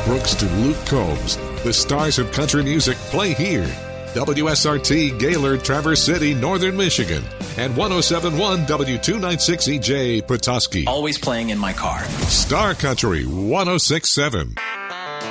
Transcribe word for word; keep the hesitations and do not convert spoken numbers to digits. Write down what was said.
Brooks to Luke Combs. The stars of country music play here. W S R T Gaylord, Traverse City, Northern Michigan. And one oh seven point one W two ninety-six E J Petoskey. Always playing in my car. Star Country one oh six point seven.